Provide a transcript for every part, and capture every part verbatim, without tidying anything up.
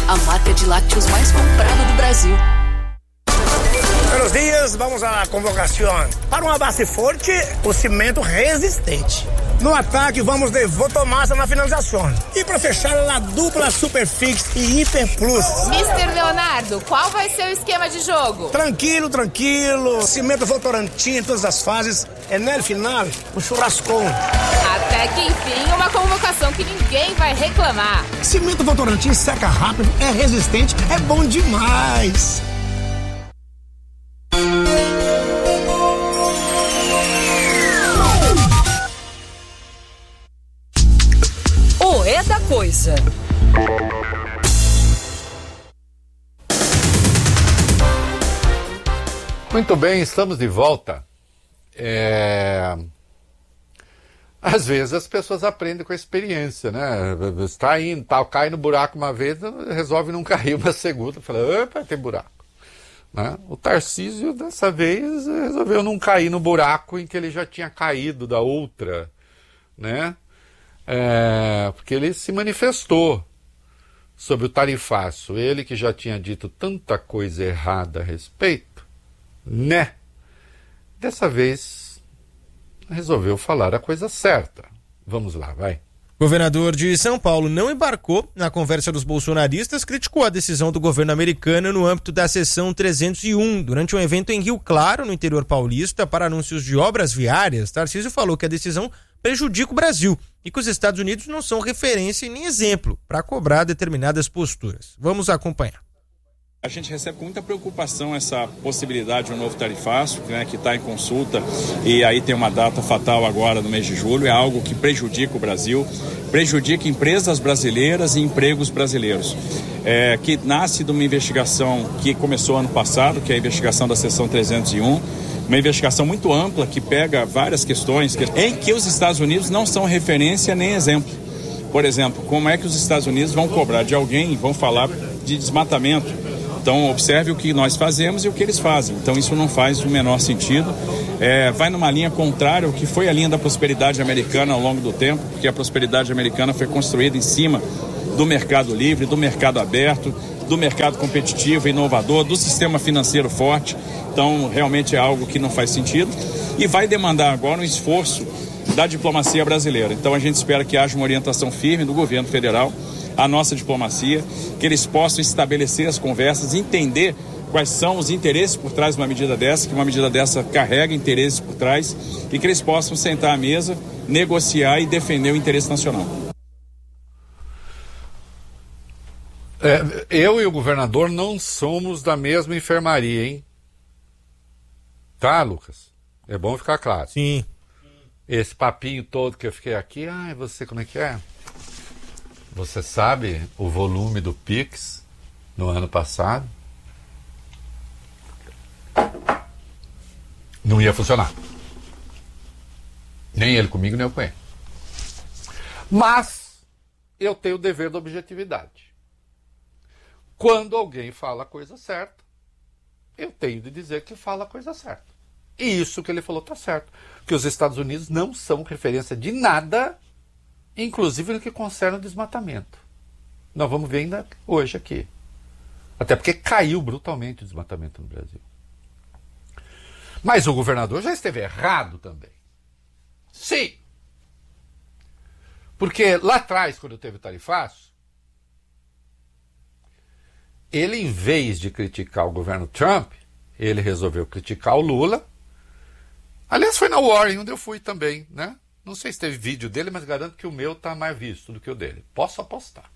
a marca de lácteos mais comprada do Brasil. Buenos dias, vamos à convocação. Para uma base forte, o cimento resistente. No ataque, vamos de Votomassa na finalização. E para fechar, a dupla Superfix e Hiper Plus. mister Leonardo, qual vai ser o esquema de jogo? Tranquilo, tranquilo. Cimento Votorantim em todas as fases. É no final, o churrascão. Até que enfim, uma convocação que ninguém vai reclamar. Cimento Votorantim seca rápido, é resistente, é bom demais. O É da Coisa. Muito bem, estamos de volta. É... Às vezes as pessoas aprendem com a experiência, né? Está indo, tal, cai no buraco uma vez, resolve não cair uma segunda, fala, opa, tem buraco. Né? O Tarcísio, dessa vez, resolveu não cair no buraco em que ele já tinha caído da outra, né? É, porque ele se manifestou sobre o tarifaço. Ele que já tinha dito tanta coisa errada a respeito, né? Dessa vez, resolveu falar a coisa certa. Vamos lá, vai. Governador de São Paulo não embarcou na conversa dos bolsonaristas, criticou a decisão do governo americano no âmbito da Seção trezentos e um. Durante um evento em Rio Claro, no interior paulista, para anúncios de obras viárias, Tarcísio falou que a decisão prejudica o Brasil e que os Estados Unidos não são referência e nem exemplo para cobrar determinadas posturas. Vamos acompanhar. A gente recebe com muita preocupação essa possibilidade de um novo tarifaço, né, que está em consulta, e aí tem uma data fatal agora no mês de julho. É algo que prejudica o Brasil, prejudica empresas brasileiras e empregos brasileiros, é, que nasce de uma investigação que começou ano passado, que é a investigação da Seção trezentos e um, uma investigação muito ampla que pega várias questões que, em que os Estados Unidos não são referência nem exemplo. Por exemplo, como é que os Estados Unidos vão cobrar de alguém e vão falar de desmatamento? Então, observe o que nós fazemos e o que eles fazem. Então, isso não faz o menor sentido. É, vai numa linha contrária ao que foi a linha da prosperidade americana ao longo do tempo, porque a prosperidade americana foi construída em cima do mercado livre, do mercado aberto, do mercado competitivo, inovador, do sistema financeiro forte. Então, realmente é algo que não faz sentido e vai demandar agora um esforço da diplomacia brasileira. Então, a gente espera que haja uma orientação firme do governo federal, a nossa diplomacia, que eles possam estabelecer as conversas, entender quais são os interesses por trás de uma medida dessa, que uma medida dessa carrega interesses por trás, e que eles possam sentar à mesa, negociar e defender o interesse nacional. É, eu e o governador não somos da mesma enfermaria, hein? Tá, Lucas? É bom ficar claro. Sim. Esse papinho todo que eu fiquei aqui, ai, você como é que é? Você sabe o volume do Pix no ano passado? Não ia funcionar. Nem ele comigo, nem eu com ele. Mas eu tenho o dever da objetividade. Quando alguém fala a coisa certa, eu tenho de dizer que fala a coisa certa. E isso que ele falou está certo. Que os Estados Unidos não são referência de nada, inclusive no que concerne o desmatamento. Nós vamos ver ainda hoje aqui. Até porque caiu brutalmente o desmatamento no Brasil. Mas o governador já esteve errado também. Sim. Porque lá atrás, quando teve o tarifaço, ele, em vez de criticar o governo Trump, ele resolveu criticar o Lula. Aliás, foi na Warren, onde eu fui também, né? Não sei se teve vídeo dele, mas garanto que o meu está mais visto do que o dele. Posso apostar.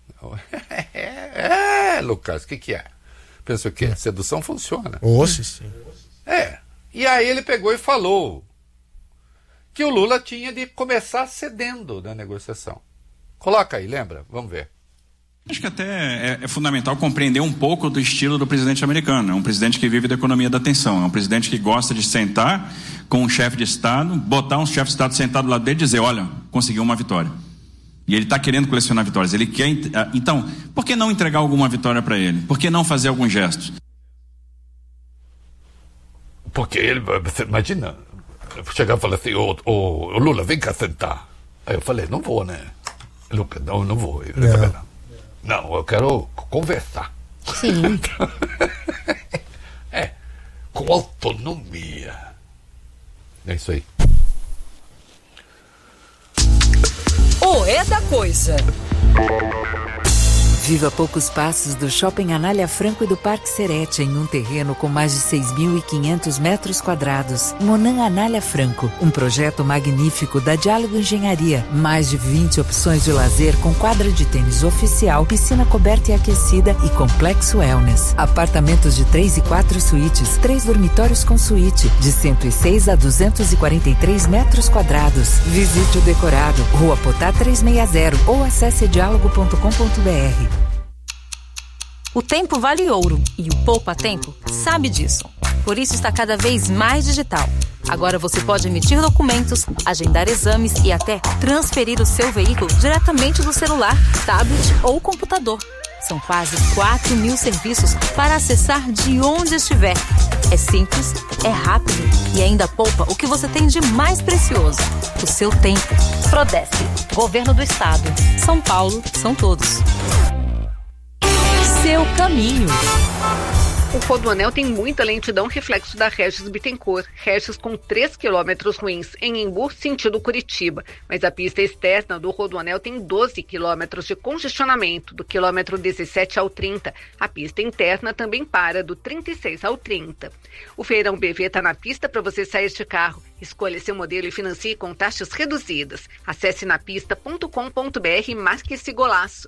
É, é Lucas, o que, que é? Pensa o quê? Sedução funciona. Oxe, sim. É. E aí ele pegou e falou que o Lula tinha de começar cedendo na negociação. Coloca aí, lembra? Vamos ver. Acho que até é, é fundamental compreender um pouco do estilo do presidente americano. É um presidente que vive da economia da atenção. É um presidente que gosta de sentar com um chefe de Estado, botar um chefe de Estado sentado do lado dele e dizer, olha, conseguiu uma vitória. E ele está querendo colecionar vitórias. Ele quer. Então, por que não entregar alguma vitória para ele? Por que não fazer alguns gestos? Porque ele, você imagina, chegar e falar assim, ô, ô, ô Lula, vem cá sentar. Aí eu falei, não vou, né? Lucas, não, não vou. Eu não. falei, não. Não, eu quero conversar. Sim. É, com autonomia. É isso aí. O É da Coisa. Viva a poucos passos do Shopping Anália Franco e do Parque Serete, em um terreno com mais de seis mil e quinhentos metros quadrados. Monan Anália Franco, um projeto magnífico da Diálogo Engenharia. Mais de vinte opções de lazer com quadra de tênis oficial, piscina coberta e aquecida e complexo wellness. Apartamentos de três e quatro suítes, três dormitórios com suíte, de cento e seis a duzentos e quarenta e três metros quadrados. Visite o decorado, Rua Potá trezentos e sessenta ou acesse diálogo ponto com ponto br. O tempo vale ouro e o Poupa Tempo sabe disso. Por isso está cada vez mais digital. Agora você pode emitir documentos, agendar exames e até transferir o seu veículo diretamente do celular, tablet ou computador. São quase quatro mil serviços para acessar de onde estiver. É simples, é rápido e ainda poupa o que você tem de mais precioso: o seu tempo. Prodesp, Governo do Estado. São Paulo, são todos. Seu caminho. O Rodoanel tem muita lentidão, reflexo da Regis Bittencourt. Regis com três quilômetros ruins em Embu, sentido Curitiba. Mas a pista externa do Rodoanel tem doze quilômetros de congestionamento, do quilômetro dezessete ao trinta. A pista interna também para do trinta e seis ao trinta. O Feirão B V está na pista para você sair de carro. Escolha seu modelo e financie com taxas reduzidas. Acesse napista ponto com ponto br e marque esse golaço.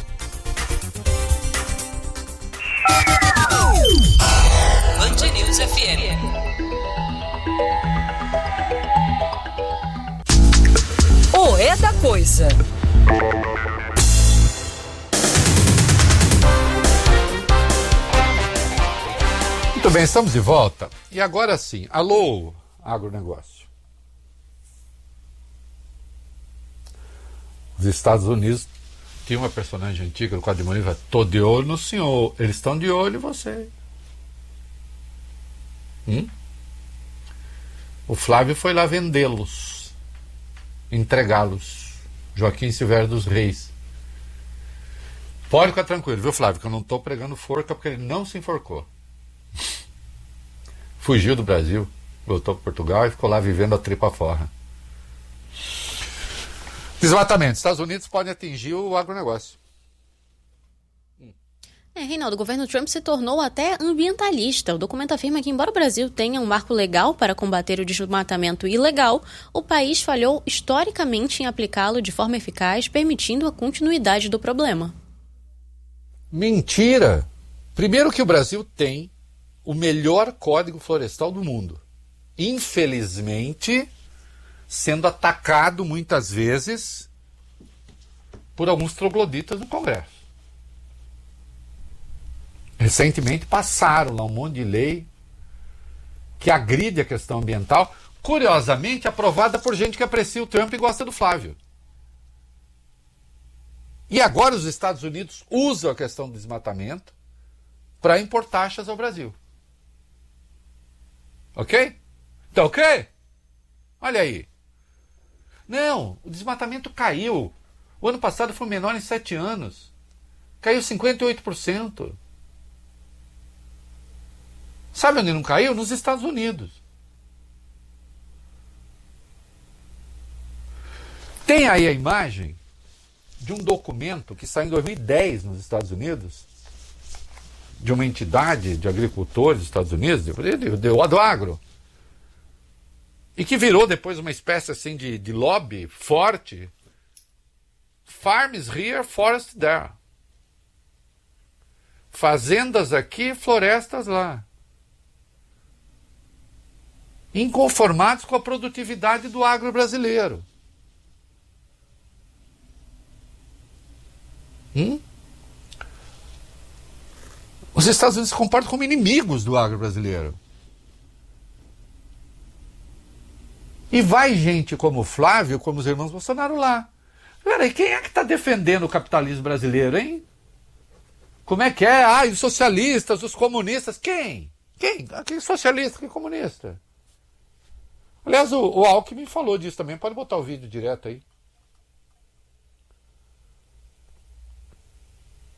Band News F M. O É da Coisa. Muito bem, estamos de volta. E agora sim, alô, agronegócio. Os Estados Unidos tinha uma personagem antiga do quadro de Moniva, tô de olho no senhor, eles estão de olho em você. Hum? O Flávio foi lá vendê-los, entregá-los. Joaquim Silvério dos Reis. Pode ficar tranquilo, viu, Flávio, que eu não estou pregando forca porque ele não se enforcou. Fugiu do Brasil, voltou para Portugal e ficou lá vivendo a tripa forra. Desmatamento. Estados Unidos podem atingir o agronegócio. É, Reinaldo, o governo Trump se tornou até ambientalista. O documento afirma que, embora o Brasil tenha um marco legal para combater o desmatamento ilegal, o país falhou historicamente em aplicá-lo de forma eficaz, permitindo a continuidade do problema. Mentira! Primeiro que o Brasil tem o melhor código florestal do mundo. Infelizmente, sendo atacado muitas vezes por alguns trogloditas no Congresso. Recentemente passaram lá um monte de lei que agride a questão ambiental, curiosamente aprovada por gente que aprecia o Trump e gosta do Flávio. E agora os Estados Unidos usam a questão do desmatamento para impor taxas ao Brasil. Ok? Tá ok? Olha aí. Não, o desmatamento caiu. O ano passado foi o menor em sete anos. Caiu cinquenta e oito por cento. Sabe onde não caiu? Nos Estados Unidos. Tem aí a imagem de um documento que saiu em dois mil e dez nos Estados Unidos, de uma entidade de agricultores dos Estados Unidos, do, do, do agro, e que virou depois uma espécie assim de, de lobby forte. Farms here, forest there. Fazendas aqui, florestas lá. Inconformados com a produtividade do agro brasileiro. Hum? Os Estados Unidos se comportam como inimigos do agro brasileiro. E vai gente como o Flávio, como os irmãos Bolsonaro lá. Peraí, quem é que está defendendo o capitalismo brasileiro, hein? Como é que é? Ah, os socialistas, os comunistas. Quem? Quem? Que socialista, que comunista? Aliás, o, o Alckmin falou disso também. Pode botar o vídeo direto aí.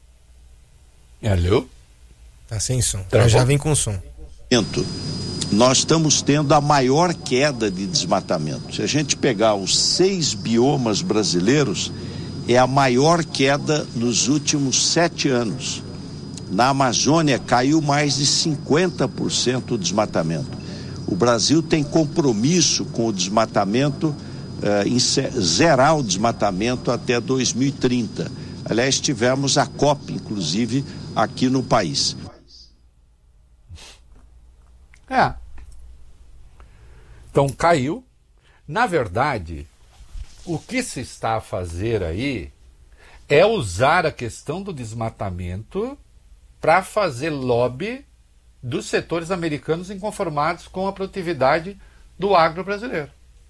Alô? Tá sem som. Tá já bom. vem com som. Nós estamos tendo a maior queda de desmatamento. Se a gente pegar os seis biomas brasileiros, é a maior queda nos últimos sete anos. Na Amazônia caiu mais de cinquenta por cento o desmatamento. O Brasil tem compromisso com o desmatamento, eh, em zerar o desmatamento até dois mil e trinta. Aliás, tivemos a COP, inclusive, aqui no país. É. Então caiu. Na verdade, o que se está a fazer aí é usar a questão do desmatamento para fazer lobby dos setores americanos inconformados com a produtividade do agro brasileiro.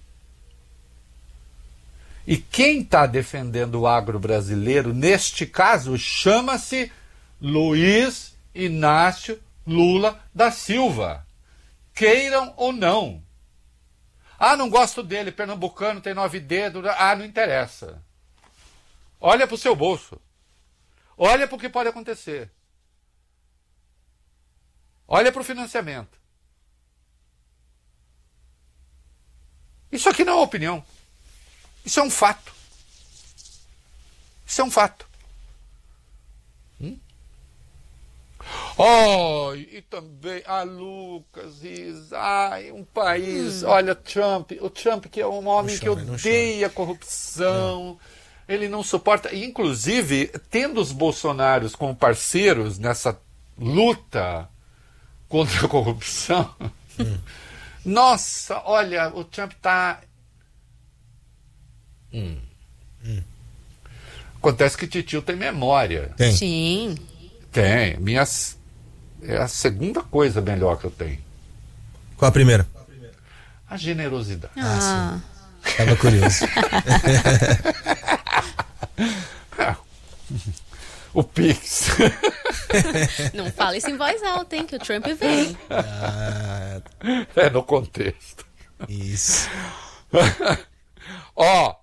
E quem está defendendo o agro brasileiro, neste caso, chama-se Luiz Inácio Lula da Silva. Queiram ou não. Ah, não gosto dele, pernambucano, tem nove dedos. Ah, não interessa. Olha para o seu bolso. Olha para o que pode acontecer. Olha para o financiamento. Isso aqui não é opinião. Isso é um fato. Isso é um fato. Hum? Oh, e também, ah, Lucas, Isa, ai, um país, hum. olha, Trump, o Trump que é um homem chora, que odeia a corrupção, não. Ele não suporta, e, inclusive, tendo os bolsonaros como parceiros nessa luta contra a corrupção, hum. nossa, olha, o Trump está... Hum. Hum. Acontece que Titio tem memória. Tem. Sim. Tem. Minhas... É a segunda coisa melhor que eu tenho. Qual a primeira? A generosidade. Ah, ah sim. Tava curioso. O Pix. Não fala isso em voz alta, hein, que o Trump vem. Ah, é no contexto. Isso. Ó,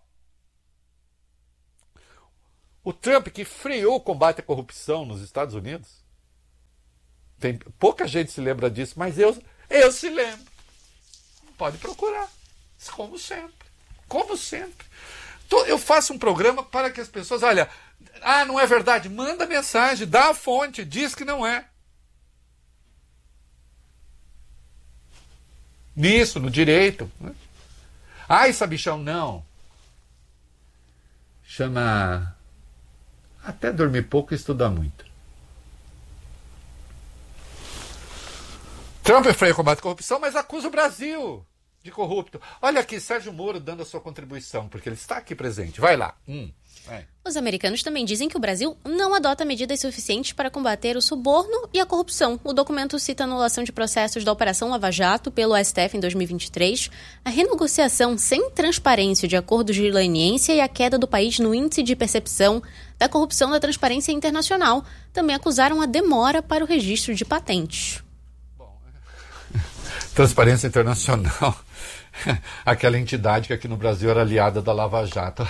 o Trump que freou o combate à corrupção nos Estados Unidos. Tem, pouca gente se lembra disso, mas eu, eu se lembro. Pode procurar. Como sempre. Como sempre. Eu faço um programa para que as pessoas... Olha, ah, não é verdade? Manda mensagem, dá a fonte, diz que não é. Nisso, no direito. Né? Ai, sabichão, não. Chama... Até dormir pouco e estudar muito. Trump freia o combate à corrupção, mas acusa o Brasil de corrupto. Olha aqui, Sérgio Moro dando a sua contribuição, porque ele está aqui presente. Vai lá. Hum, vai. Os americanos também dizem que o Brasil não adota medidas suficientes para combater o suborno e a corrupção. O documento cita a anulação de processos da Operação Lava Jato pelo S T F em dois mil e vinte e três, a renegociação sem transparência de acordos de leniência e a queda do país no índice de percepção da corrupção da Transparência Internacional. Também acusaram a demora para o registro de patentes. Transparência Internacional, aquela entidade que aqui no Brasil era aliada da Lava Jato.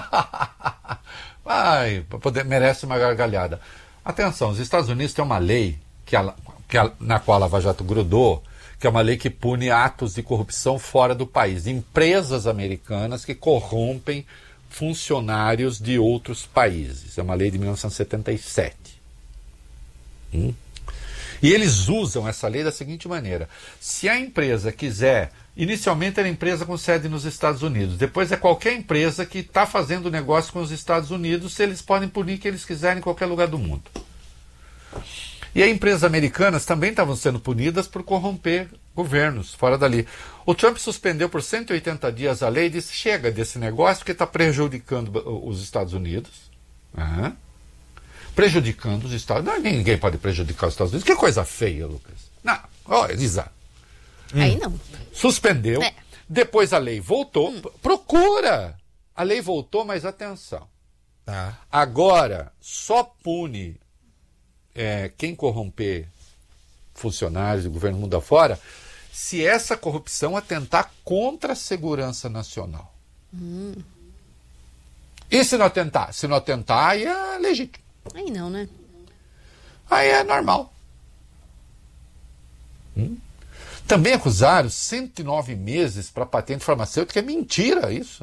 Ai, poder, merece uma gargalhada. Atenção, os Estados Unidos têm uma lei que a, que a, na qual a Lava Jato grudou, que é uma lei que pune atos de corrupção fora do país. Empresas americanas que corrompem funcionários de outros países. É uma lei de mil novecentos e setenta e sete. Hum? E eles usam essa lei da seguinte maneira: se a empresa quiser, inicialmente era empresa com sede nos Estados Unidos, depois é qualquer empresa que está fazendo negócio com os Estados Unidos, eles podem punir que eles quiserem em qualquer lugar do mundo. E as empresas americanas também estavam sendo punidas por corromper governos fora dali. O Trump suspendeu por cento e oitenta dias a lei e disse: chega desse negócio que está prejudicando os Estados Unidos. Aham. Prejudicando os Estados Unidos. Não, ninguém pode prejudicar os Estados Unidos. Que coisa feia, Lucas. Não, olha, Elisa. Aí não. Suspendeu. É. Depois a lei voltou. Hum. Procura! A lei voltou, mas atenção. Tá. Agora, só pune é, quem corromper funcionários do governo mundo afora se essa corrupção atentar contra a segurança nacional. Hum. E se não atentar? Se não atentar, aí é legítimo. Aí não, né? Aí é normal. Hum? Também acusaram cento e nove meses para patente farmacêutica. É mentira isso.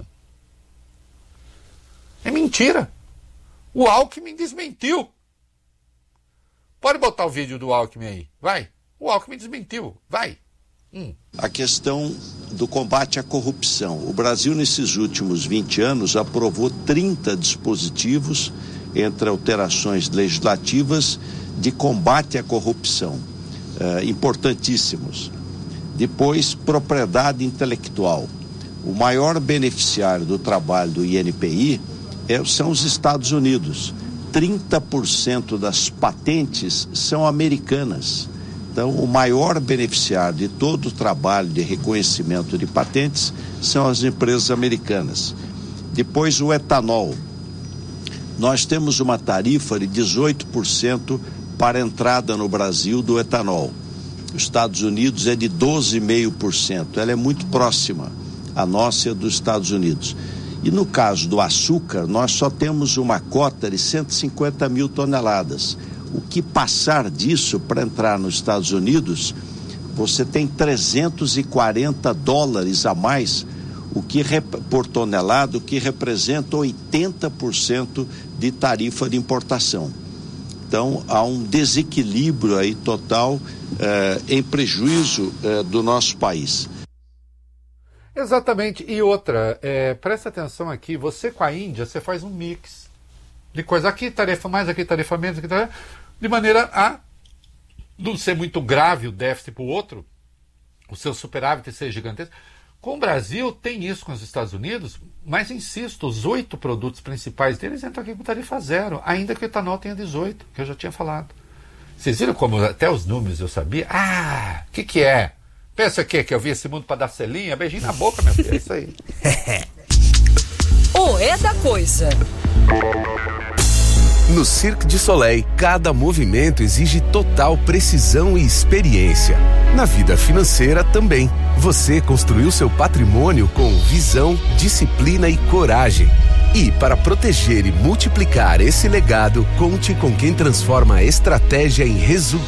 É mentira. O Alckmin desmentiu. Pode botar o vídeo do Alckmin aí. Vai. O Alckmin desmentiu. Vai. Hum. A questão do combate à corrupção. O Brasil, nesses últimos vinte anos, aprovou trinta dispositivos, entre alterações legislativas, de combate à corrupção. Eh, importantíssimos. Depois, propriedade intelectual. O maior beneficiário do trabalho do I N P I é, são os Estados Unidos. trinta por cento das patentes são americanas. Então, o maior beneficiário de todo o trabalho de reconhecimento de patentes são as empresas americanas. Depois, o etanol. Nós temos uma tarifa de dezoito por cento para a entrada no Brasil do etanol. Os Estados Unidos é de doze vírgula cinco por cento. Ela é muito próxima, a nossa é dos Estados Unidos. E no caso do açúcar, nós só temos uma cota de cento e cinquenta mil toneladas. O que passar disso para entrar nos Estados Unidos, você tem trezentos e quarenta dólares a mais, o que por tonelada, o que representa oitenta por cento de tarifa de importação. Então, há um desequilíbrio aí total eh, em prejuízo eh, do nosso país. Exatamente. E outra, é, presta atenção aqui, você com a Índia, você faz um mix de coisa. Aqui tarefa mais, aqui tarefa menos, aqui tarefa, de maneira a não ser muito grave o déficit para o outro, o seu superávit ser gigantesco. Com o Brasil, tem isso com os Estados Unidos, mas insisto, os oito produtos principais deles entram aqui com tarifa zero, ainda que o etanol tenha dezoito, que eu já tinha falado. Vocês viram como até os números eu sabia? Ah, o que que é? Pensa que, que eu vi esse mundo para dar selinha? Beijinho na boca, meu filho, é isso aí. O É da Coisa. No Cirque du Soleil, cada movimento exige total precisão e experiência. Na vida financeira também. Você construiu seu patrimônio com visão, disciplina e coragem. E para proteger e multiplicar esse legado, conte com quem transforma a estratégia em resultado.